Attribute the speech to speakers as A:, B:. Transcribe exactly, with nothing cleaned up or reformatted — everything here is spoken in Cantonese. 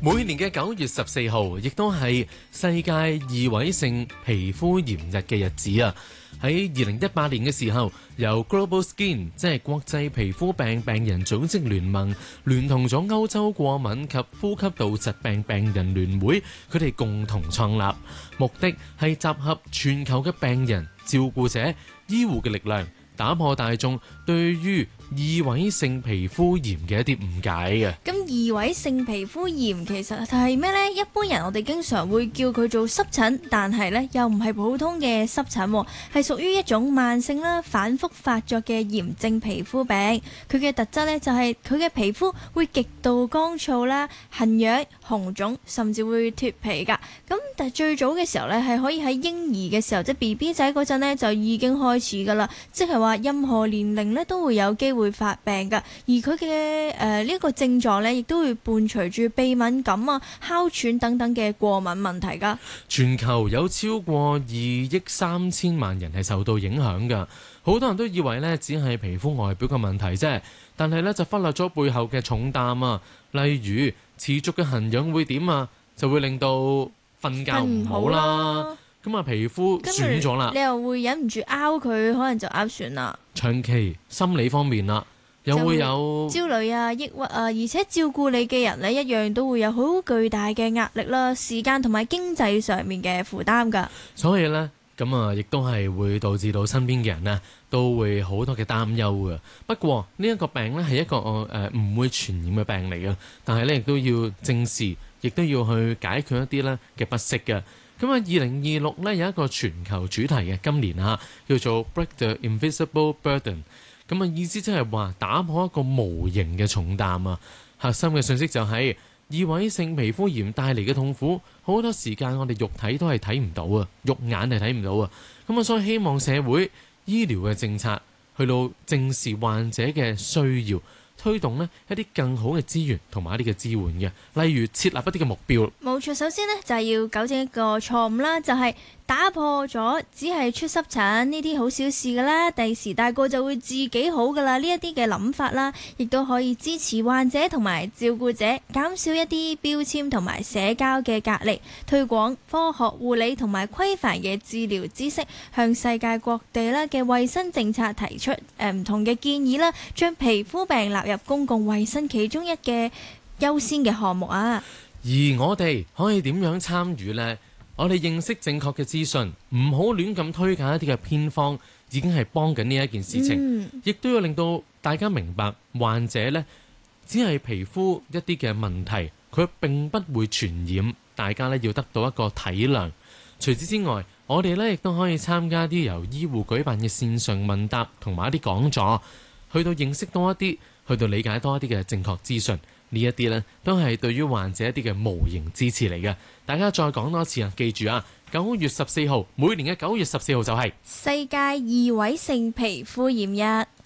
A: 每年嘅九月十四號，亦都係世界異位性皮膚炎日嘅日子啊！喺二零一八年嘅時候，由 Global Skin 即係國際皮膚病病人組織聯盟，聯同咗歐洲過敏及呼吸道疾病病人聯會，佢哋共同創立，目的係集合全球嘅病人、照顧者、醫護嘅力量，打破大眾對於異位性皮膚炎嘅一啲誤解嘅。
B: 咁異位性皮膚炎其實係咩呢？一般人我哋經常會叫佢做濕疹，但係呢又唔係普通嘅濕疹，係屬於一種慢性啦、反覆發作嘅炎症皮膚病。佢嘅特質呢就係佢嘅皮膚會極度乾燥啦、痕癢、紅腫，甚至會脫皮㗎。咁但係最早嘅時候呢，係可以喺嬰兒嘅時候，即係 B B 仔嗰陣呢，就已經開始㗎啦。即係話任何年齡呢都會有機會會發病㗎，而佢嘅誒呢個症狀呢，亦都會伴隨住鼻敏感啊、哮喘等等嘅過敏問題㗎。
A: 全球有超過二億三千萬人係受到影響㗎，好多人都以為呢只係皮膚外表嘅問題啫，但係呢就忽略咗背後嘅重擔啊，例如持續嘅痕癢會點啊，就會令到瞓覺唔好啦。咁啊，皮膚損咗啦，
B: 你又會忍唔住拗佢，可能就拗損啦。
A: 長期心理方面啦，又會有
B: 焦慮啊、抑鬱啊，而且照顧你嘅人呢，一樣都會有好巨大嘅壓力啦，時間同埋經濟上面嘅負擔㗎。
A: 所以呢，咁啊，亦都係會導致到身邊嘅人呢，都會好多嘅擔憂㗎。不過呢一個病呢，係一個誒唔、呃、會傳染嘅病嚟嘅，但係呢，亦都要正視，亦都要去解決一啲呢嘅不適嘅。咁啊，二零二六咧有一個全球主題嘅，今年啊叫做 Break the Invisible Burden。咁啊，意思即係話打破一個無形嘅重擔啊。核心嘅信息就係異位性皮膚炎帶嚟嘅痛苦，好多時間我哋肉體都係睇唔到啊，肉眼係睇唔到啊。咁啊，所以希望社會醫療嘅政策去到正視患者嘅需要，推動呢一啲更好嘅資源同埋一啲嘅支援嘅，例如設立一啲嘅目標。
B: 冇錯，首先呢就係要糾正一個錯誤啦，就係打破咗只係出濕疹呢啲好小事噶啦，第時大個就會自己好噶啦呢一啲嘅諗法啦，亦都可以支持患者同埋照顧者減少一啲標籤同埋社交嘅隔離，推廣科學護理同埋規範嘅治療知識，向世界各地啦嘅衛生政策提出誒唔同嘅建議啦，將皮膚病納入入公共衛生其中一嘅優先嘅項目啊！
A: 而我哋可以點樣參與呢？我哋認識正確嘅資訊，唔好亂咁推介一啲嘅偏方，已經係幫緊呢一件事情。亦都、嗯、要令到大家明白，患者呢只係皮膚一啲嘅問題，佢並不會傳染。大家呢要得到一個體諒。除此之外，我哋呢亦都可以參加啲由醫護舉辦嘅線上問答同埋一啲講座，去到認識多一啲。去到理解多一啲嘅正確資訊，呢一啲呢都係對於患者一啲嘅無形支持嚟嘅。大家再講多次啊，記住啊，九月十四號，每年嘅九月十四號就係
B: 世界異位性皮膚炎日。